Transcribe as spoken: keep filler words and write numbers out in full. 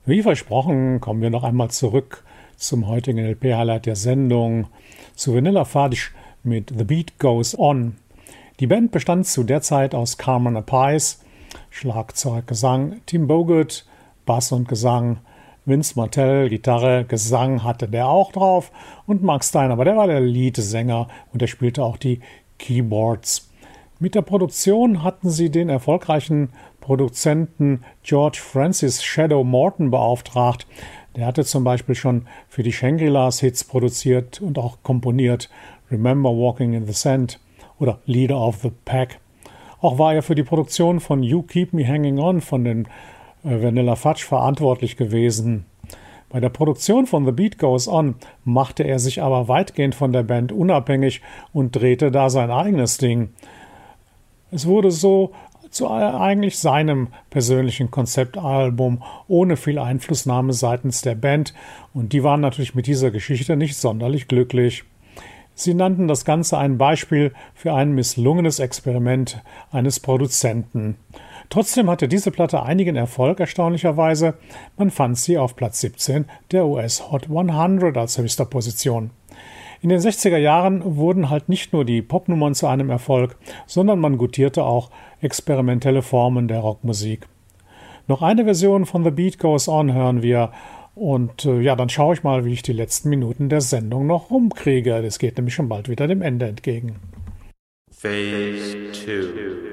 Wie versprochen, kommen wir noch einmal zurück zum heutigen L P-Highlight der Sendung, zu Vanilla Fudge mit The Beat Goes On. Die Band bestand zu der Zeit aus Carmine Appice, Schlagzeug, Gesang, Tim Bogut, Bass und Gesang, Vince Martell, Gitarre, Gesang hatte der auch drauf und Mark Stein, aber der war der Leadsänger und der spielte auch die Keyboards. Mit der Produktion hatten sie den erfolgreichen Produzenten George Francis Shadow Morton beauftragt. Der hatte zum Beispiel schon für die Shangri-Las Hits produziert und auch komponiert Remember Walking in the Sand oder Leader of the Pack. Auch war er für die Produktion von You Keep Me Hanging On von den äh, Vanilla Fudge verantwortlich gewesen. Bei der Produktion von The Beat Goes On machte er sich aber weitgehend von der Band unabhängig und drehte da sein eigenes Ding. Es wurde so zu eigentlich seinem persönlichen Konzeptalbum ohne viel Einflussnahme seitens der Band und die waren natürlich mit dieser Geschichte nicht sonderlich glücklich. Sie nannten das Ganze ein Beispiel für ein misslungenes Experiment eines Produzenten. Trotzdem hatte diese Platte einigen Erfolg, erstaunlicherweise. Man fand sie auf Platz siebzehn der U S Hot hundert als höchster Position. In den sechziger Jahren wurden halt nicht nur die Popnummern zu einem Erfolg, sondern man gutierte auch experimentelle Formen der Rockmusik. Noch eine Version von The Beat Goes On hören wir und äh, ja, dann schaue ich mal, wie ich die letzten Minuten der Sendung noch rumkriege. Das geht nämlich schon bald wieder dem Ende entgegen. Phase two.